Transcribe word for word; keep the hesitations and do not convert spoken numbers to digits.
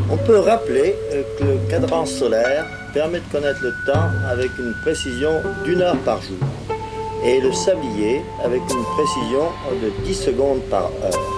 On peut rappeler que le cadran solaire permet de connaître le temps avec une précision d'une heure par jour et le sablier avec une précision de dix secondes par heure.